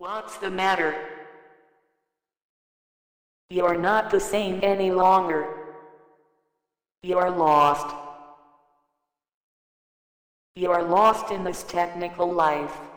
What's the matter? You're not the same any longer. You're lost. You're lost in this technical life.